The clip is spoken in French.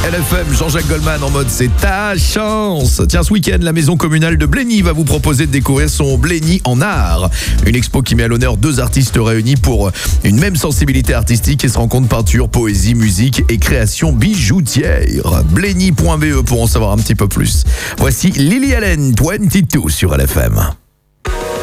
LFM, Jean-Jacques Goldman en mode c'est ta chance. Tiens, ce week-end, la maison communale de Blény va vous proposer de découvrir son Blény en art. Une expo qui met à l'honneur deux artistes réunis pour une même sensibilité artistique et se rencontre peinture, poésie, musique et création bijoutière. Blény.be pour en savoir un petit peu plus. Voici Lily Allen, 22 sur LFM.